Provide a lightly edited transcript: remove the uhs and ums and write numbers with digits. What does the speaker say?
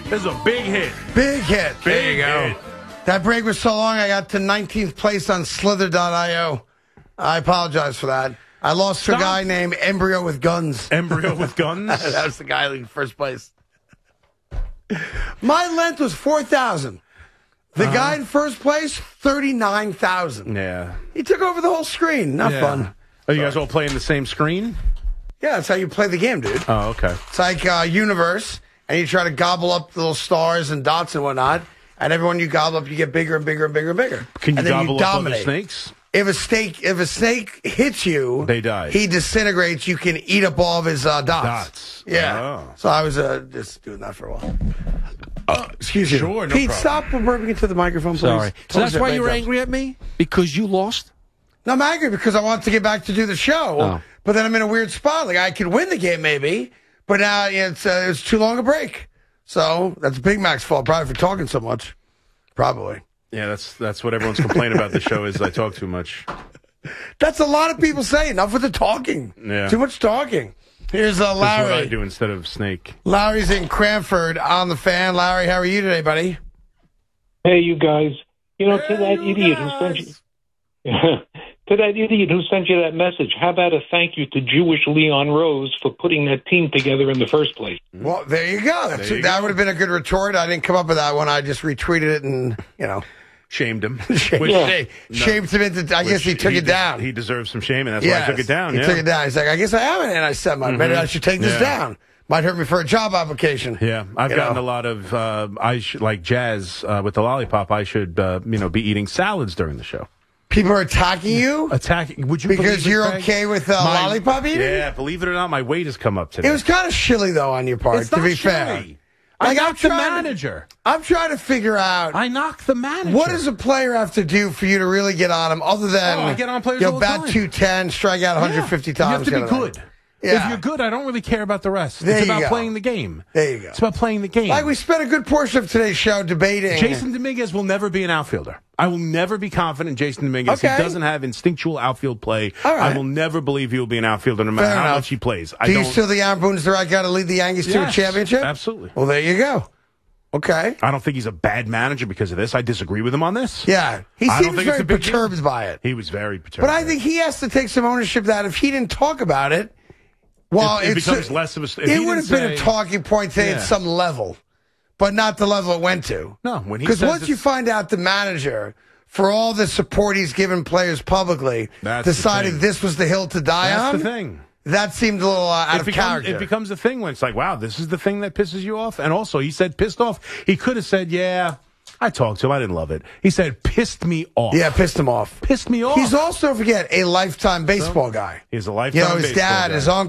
This is a big hit. Big hit. There you go. Hit. That break was so long, I got to 19th place on Slither.io. I apologize for that. I lost to a guy named Embryo with Guns. Embryo with Guns? That was the guy in first place. My length was 4,000. The guy in first place, 39,000. Yeah. He took over the whole screen. Not fun. Are you guys all playing the same screen? Yeah, that's how you play the game, dude. Oh, okay. It's like Universe, and you try to gobble up the little stars and dots and whatnot, and everyone you gobble up, you get bigger and bigger and bigger and bigger. Can you and then gobble you up dominate. other snakes? If a snake hits you, They die. He disintegrates. You can eat up all of his dots. Yeah. Oh. So I was just doing that for a while. Excuse me. Sure, no Pete, problem. stop burping into the microphone, please. Sorry. So Close that's it, why you were makeup. angry at me? Because you lost? No, I'm angry because I want to get back to do the show, Oh. but then I'm in a weird spot. Like I could win the game maybe, but now it's too long a break. So that's Big Mac's fault, probably for talking so much. Probably. Yeah, that's what everyone's complaining about the show is I talk too much. That's a lot of people say. Enough with the talking. Yeah. Too much talking. Here's That's what I Larry. do instead of Snake. Larry's in Cranford on the Fan. Larry, how are you today, buddy? Hey, you guys. You know, to that idiot who sent you that message, how about a thank you to Jewish Leon Rose for putting that team together in the first place? Well, there you go. That would have been a good retort. I didn't come up with that one. I just retweeted it and, Shamed him. shamed him into, I guess he took it down. He deserves some shame, and that's why I took it down. He took it down. He's like, I guess I am an anti-Semite. Maybe I should take this down. Might hurt me for a job application. Yeah, I've gotten a lot of, like Jazz with the lollipop, I should, be eating salads during the show. People are attacking you? Would you because believe it, you're Craig? okay with lollipop eating? Yeah, believe it or not, my weight has come up today. It was kind of shilly, though, on your part, It's to not be chilly. fair. I Like, knocked the manager. I'm trying to figure out I knocked the manager. what does a player have to do for you to really get on him, other than I get on players all the bat time. 210, strike out 150 times. You have to be good. Yeah. If you're good, I don't really care about the rest. There It's you about go. playing the game. There you go. It's about playing the game. Like we spent a good portion of today's show debating. Jason Dominguez will never be an outfielder. I will never be confident Jason Dominguez. Okay. He doesn't have instinctual outfield play. All right. I will never believe he will be an outfielder no matter Fair how enough. much he plays. Do you still think Aaron Boone's the right guy to lead the Yankees to a Yes, championship? absolutely. Well, there you go. Okay. I don't think he's a bad manager because of this. I disagree with him on this. Yeah. He I don't seems think it's very a big deal. perturbed by it. He was very perturbed. But I think he has to take some ownership that if he didn't talk about it, well, it becomes less of a. If he It didn't would have been a say- talking point today Yeah. at some level, but not the level it went to. No, when he Because says once you it's- find out the manager, for all the support he's given players publicly, That's the decided thing. this was the hill to die That's on. the thing. That seemed a little out of character. It becomes a thing when it's like, wow, this is the thing that pisses you off. And also, he said pissed off. He could have said, yeah, I talked to him. I didn't love it. He said pissed me off. Yeah, pissed him off. Pissed me off. He's also, don't forget, a lifetime baseball guy. He's a lifetime his baseball dad, guy. his uncle.